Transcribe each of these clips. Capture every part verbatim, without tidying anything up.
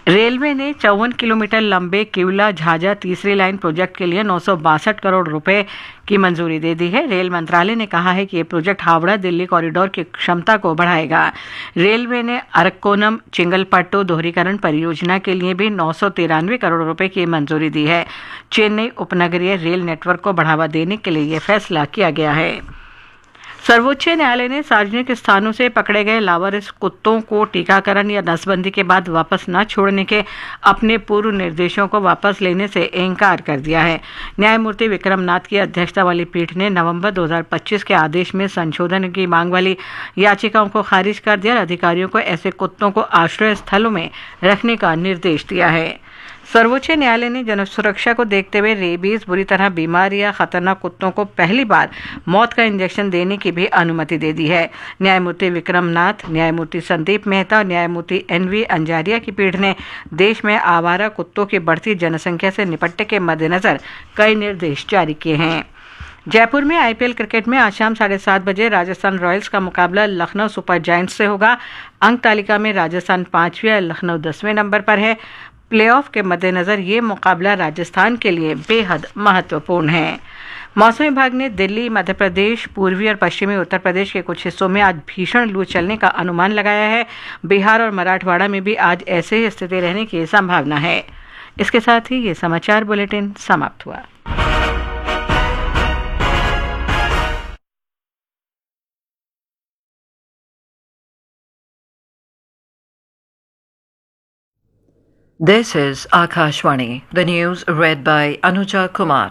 Railway ने चौवन kilometre लंबे किवला झाझा तीसरी लाइन प्रोजेक्ट के लिए नौ सौ बासठ करोड़ रुपए की मंजूरी दे दी है। रेल मंत्रालय ने कहा है कि ये प्रोजेक्ट हावड़ा दिल्ली कॉरिडोर की क्षमता को बढ़ाएगा। रेलवे ने अरक्कोनम चिंगलपट्टू दोहरीकरण परियोजना के लिए भी नौ सौ तिरानवे करोड़ रुपए की मंजूरी दी है। चेन्नई उपनगरीय रेल नेटवर्क को बढ़ावा देने के लिए यह फैसला किया गया है। सर्वोच्च न्यायालय ने सार्वजनिक स्थानों से पकड़े गए लावारिस कुत्तों को टीकाकरण या नसबंदी के बाद वापस न छोड़ने के अपने पूर्व निर्देशों को वापस लेने से इनकार कर दिया है। न्यायमूर्ति विक्रम नाथ की अध्यक्षता वाली पीठ ने नवंबर दो हज़ार पच्चीस के आदेश में संशोधन की मांग वाली याचिकाओं को खारिज कर दिया और अधिकारियों को ऐसे कुत्तों को आश्रय स्थलों में रखने का निर्देश दिया है। सर्वोच्च न्यायालय ने जन सुरक्षा को देखते हुए रेबीज, बुरी तरह बीमार या खतरनाक कुत्तों को पहली बार मौत का इंजेक्शन देने की भी अनुमति दे दी है। न्यायमूर्ति विक्रम नाथ, न्यायमूर्ति संदीप मेहता और न्यायमूर्ति एन वी अंजारिया की पीठ ने देश में आवारा कुत्तों की बढ़ती जनसंख्या से निपटने के मद्देनजर कई निर्देश जारी किए हैं। जयपुर में आईपीएल क्रिकेट में आज शाम साढ़े सात बजे राजस्थान रॉयल्स का मुकाबला लखनऊ सुपर जायंट्स से होगा। अंक तालिका में राजस्थान पांचवें और लखनऊ दसवें नंबर पर है। प्लेऑफ के मद्देनजर ये मुकाबला राजस्थान के लिए बेहद महत्वपूर्ण है। मौसम विभाग ने दिल्ली, मध्य प्रदेश, पूर्वी और पश्चिमी उत्तर प्रदेश के कुछ हिस्सों में आज भीषण लू चलने का अनुमान लगाया है। बिहार और मराठवाड़ा में भी आज ऐसे ही स्थिति रहने की संभावना है। इसके साथ ही ये समाचार बुलेटिन समाप्त हुआ। This is Akashvani, the news read by Anuja Kumar.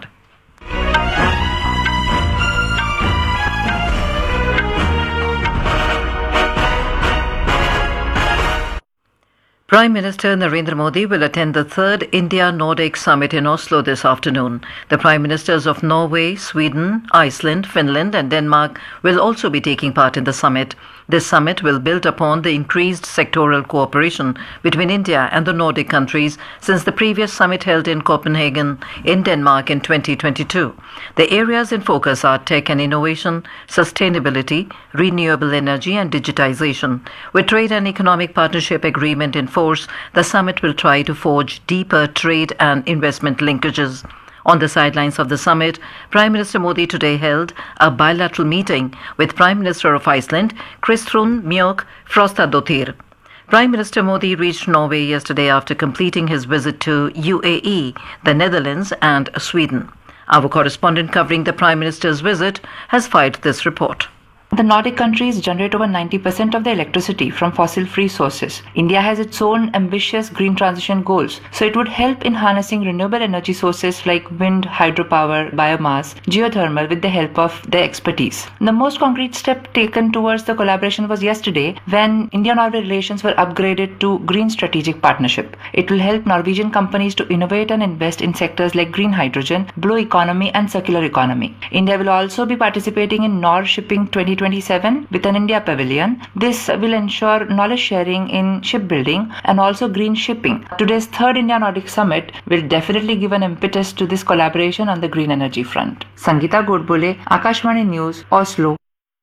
Prime Minister Narendra Modi will attend the third India-Nordic Summit in Oslo this afternoon. The Prime Ministers of Norway, Sweden, Iceland, Finland and Denmark will also be taking part in the summit. This summit will build upon the increased sectoral cooperation between India and the Nordic countries since the previous summit held in Copenhagen in Denmark in twenty twenty-two. The areas in focus are tech and innovation, sustainability, renewable energy and digitization. With trade and economic partnership agreement in force, the summit will try to forge deeper trade and investment linkages. On the sidelines of the summit, Prime Minister Modi today held a bilateral meeting with Prime Minister of Iceland, Kristrún Mjög Frostadóttir. Prime Minister Modi reached Norway yesterday after completing his visit to U A E, the Netherlands and Sweden. Our correspondent covering the Prime Minister's visit has filed this report. The Nordic countries generate over ninety percent of their electricity from fossil-free sources. India has its own ambitious green transition goals, so it would help in harnessing renewable energy sources like wind, hydropower, biomass, geothermal with the help of their expertise. The most concrete step taken towards the collaboration was yesterday when India-Norway relations were upgraded to Green Strategic Partnership. It will help Norwegian companies to innovate and invest in sectors like green hydrogen, blue economy and circular economy. India will also be participating in Nor Shipping twenty twenty-seven with an India pavilion. This will ensure knowledge sharing in shipbuilding and also green shipping. Today's third India Nordic Summit will definitely give an impetus to this collaboration on the green energy front. Sangeeta Godbole, Akashvani News, Oslo.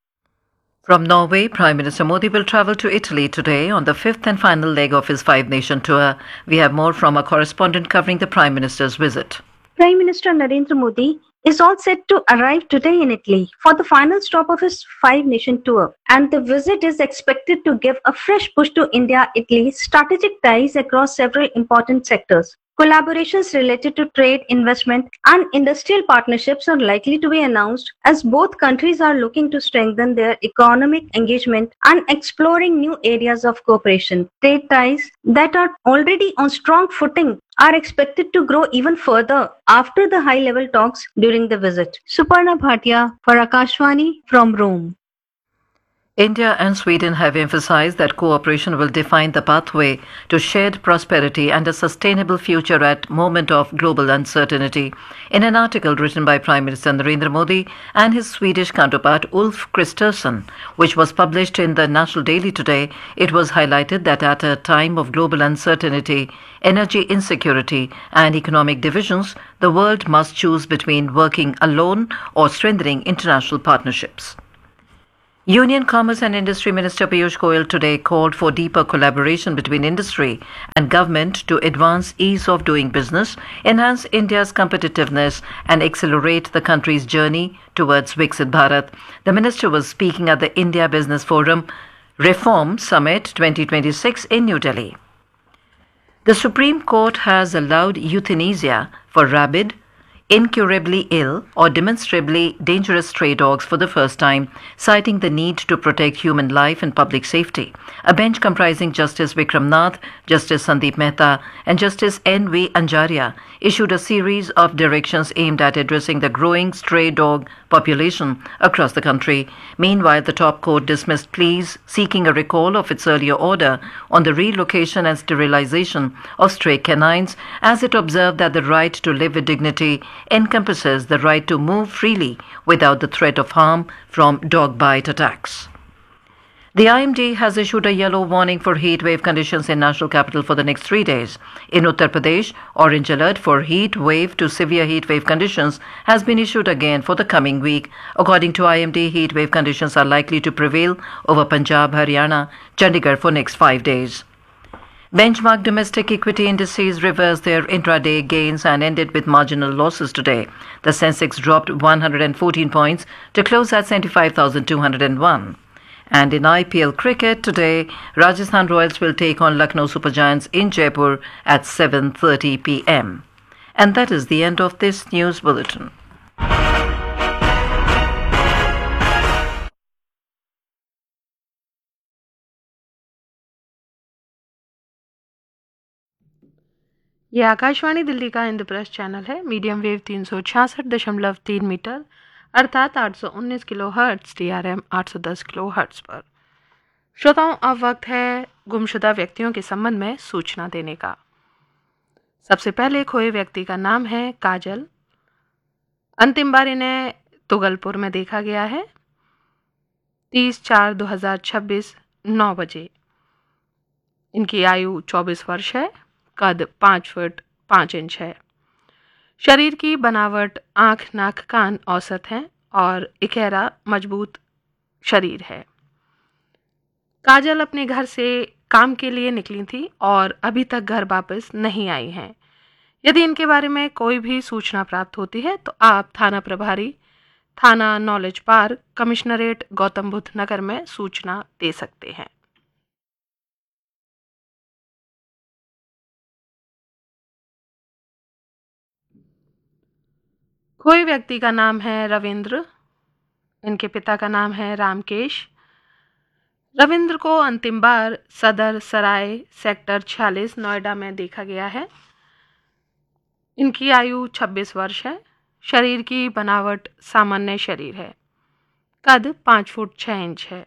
From Norway, Prime Minister Modi will travel to Italy today on the fifth and final leg of his five-nation tour. We have more from our correspondent covering the Prime Minister's visit. Prime Minister Narendra Modi is all set to arrive today in Italy for the final stop of his five-nation tour. And the visit is expected to give a fresh push to India-Italy strategic ties across several important sectors. Collaborations related to trade, investment and industrial partnerships are likely to be announced as both countries are looking to strengthen their economic engagement and exploring new areas of cooperation. Trade ties that are already on strong footing are expected to grow even further after the high-level talks during the visit. Suparna Bhatia for Akashvani from Rome. India and Sweden have emphasized that cooperation will define the pathway to shared prosperity and a sustainable future at moment of global uncertainty. In an article written by Prime Minister Narendra Modi and his Swedish counterpart Ulf Kristersson, which was published in the National Daily today, it was highlighted that at a time of global uncertainty, energy insecurity and economic divisions, the world must choose between working alone or strengthening international partnerships. Union Commerce and Industry Minister Piyush Goyal today called for deeper collaboration between industry and government to advance ease of doing business, enhance India's competitiveness, and accelerate the country's journey towards Viksit Bharat. The minister was speaking at the India Business Forum Reform Summit twenty twenty-six in New Delhi. The Supreme Court has allowed euthanasia for rabid, incurably ill or demonstrably dangerous stray dogs for the first time, citing the need to protect human life and public safety. A bench comprising Justice Vikram Nath, Justice Sandeep Mehta, and Justice N V Anjaria issued a series of directions aimed at addressing the growing stray dog population across the country. Meanwhile, the top court dismissed pleas seeking a recall of its earlier order on the relocation and sterilization of stray canines, as it observed that the right to live with dignity encompasses the right to move freely without the threat of harm from dog bite attacks. The I M D has issued a yellow warning for heat wave conditions in national capital for the next three days. In Uttar Pradesh, orange alert for heat wave to severe heat wave conditions has been issued again for the coming week. According to I M D, heat wave conditions are likely to prevail over Punjab, Haryana, Chandigarh for next five days. Benchmark domestic equity indices reversed their intraday gains and ended with marginal losses today. The Sensex dropped one hundred fourteen points to close at seventy-five thousand two hundred one. And in I P L cricket today, Rajasthan Royals will take on Lucknow Super Giants in Jaipur at seven thirty p m. And that is the end of this news bulletin. यह आकाशवाणी दिल्ली का Indraprastha channel है। Medium wave तीन सौ छियासठ दशमलव तीन metre अर्थात आठ सौ उन्नीस kilo hertz, T R M आठ सौ दस किलो हर्ट्ज पर। श्रोताओं, अब वक्त है गुमशुदा व्यक्तियों के संबंध में सूचना देने का। सबसे पहले खोए व्यक्ति का नाम है काजल। अंतिम बार इन्हें तुगलपुर में देखा गया है तीस चार दो हजार छब्बीस नौ बजे। इनकी आयु चौबीस वर्ष है। कद पाँच फुट पाँच इंच है। शरीर की बनावट आँख, नाक, कान औसत हैं और इकेरा मजबूत शरीर है। काजल अपने घर से काम के लिए निकली थी और अभी तक घर वापस नहीं आई हैं। यदि इनके बारे में कोई भी सूचना प्राप्त होती है तो आप थाना प्रभारी, थाना knowledge park, commissionerate Gautam Buddha नगर में सूचना दे सकते हैं। खोए व्यक्ति का नाम है रविंद्र। इनके पिता का नाम है रामकेश। रविंद्र को अंतिम बार सदर सराय सेक्टर छियालीस नोएडा में देखा गया है। इनकी आयु छब्बीस वर्ष है। शरीर की बनावट सामान्य शरीर है। कद पाँच फुट छः इंच है।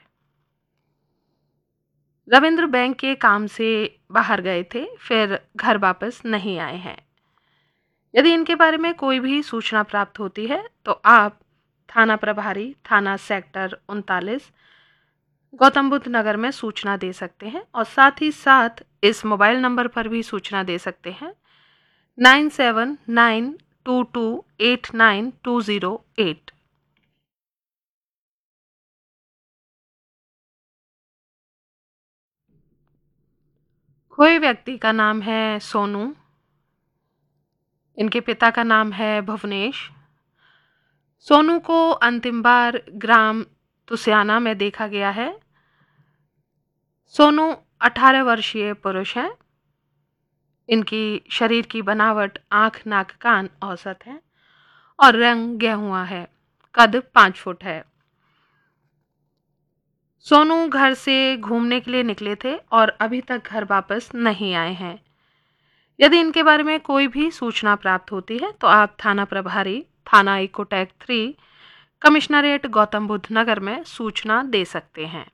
रविंद्र बैंक के काम से बाहर गए थे, फिर घर वापस नहीं आए हैं। यदि इनके बारे में कोई भी सूचना प्राप्त होती है तो आप थाना प्रभारी, थाना सेक्टर उनतालीस, गौतम बुद्ध नगर में सूचना दे सकते हैं और साथ ही साथ इस मोबाइल नंबर पर भी सूचना दे सकते हैं nine seven nine to to eight nine to zero eight. खोए व्यक्ति का नाम है सोनू। इनके पिता का नाम है भुवनेश। सोनू को अंतिम बार ग्राम तुसियाना में देखा गया है। सोनू अठारह वर्षीय पुरुष हैं। इनकी शरीर की बनावट आँख, नाक, कान औसत है और रंग गेहुआ है। कद पाँच फुट है। सोनू घर से घूमने के लिए निकले थे और अभी तक घर वापस नहीं आए हैं। यदि इनके बारे में कोई भी सूचना प्राप्त होती है तो आप थाना प्रभारी, थाना Ecotech three, commissionerate Gautam Buddha नगर में सूचना दे सकते हैं।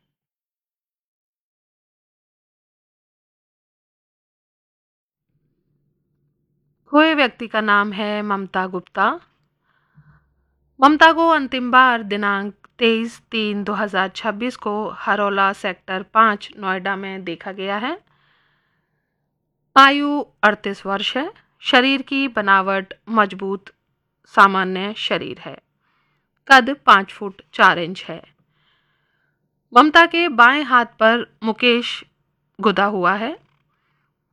खोए व्यक्ति का नाम है ममता गुप्ता। ममता को अंतिम बार दिनांक तेईस तीन दो हजार छब्बीस को हरौला सेक्टर पाँच नोएडा में देखा गया है। आयु अड़तीस वर्ष है। शरीर की बनावट मजबूत सामान्य शरीर है। कद पाँच फुट चार इंच है। ममता के बाएं हाथ पर मुकेश गुदा हुआ है।